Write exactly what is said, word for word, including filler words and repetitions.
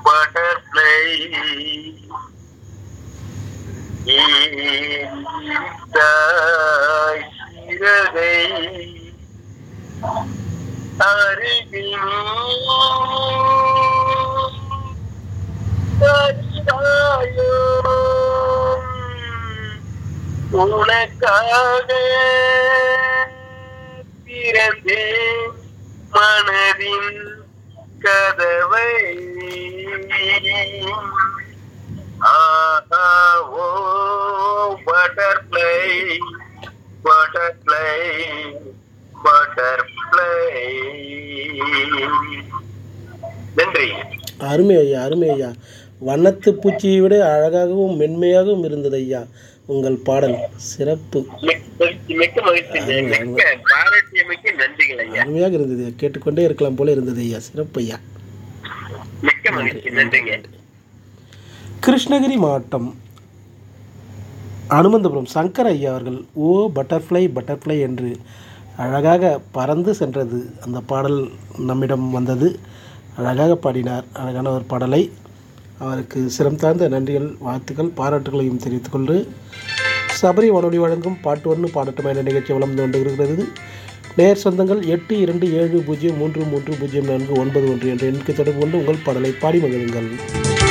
Butterfly சிறகை அருகில் உனக்காக திறந்தேன் மனதின் கதவை ஆஹா ஓ பட்டர்ஃப்ளை பட்டர்ஃப்ளை பட்டர்ஃப்ளை. நன்றி. அருமை ஐயா, அருமை ஐயா. வண்ணத்து பூச்சியை விட அழகாகவும் மென்மையாகவும் இருந்தது ஐயா உங்கள் பாடல். சிறப்பு. அருமையாக இருந்தது, கேட்டுக்கொண்டே இருக்கலாம் போல இருந்தது ஐயா. சிறப்பு ஐயா. கிருஷ்ணகிரி மாவட்டம் அனுமந்தபுரம் சங்கர் ஐயா அவர்கள் ஓ பட்டர்ஃப்ளை பட்டர்ஃப்ளை என்று அழகாக பறந்து சென்றது அந்த பாடல் நம்மிடம் வந்தது. அழகாக பாடினார். அழகான ஒரு பாடலை. அவருக்கு சிரம் தாழ்ந்த நன்றிகள், வாழ்த்துக்கள், பாராட்டுகளையும் தெரிவித்துக்கொண்டு சபரி வானொலி வழங்கும் பாட்டு ஒன்று பாடட்டும் என்ற நிகழ்ச்சி வளர்ந்து கொண்டு இருக்கிறது. நேர் சொந்தங்கள் எட்டு இரண்டு ஏழு பூஜ்ஜியம் மூன்று மூன்று பூஜ்ஜியம் நான்கு ஒன்பது ஒன்று என்ற எண்ணுக்கு தொடர்பு கொண்டு உங்கள் பாடலை பாடி மகிழுங்கள்.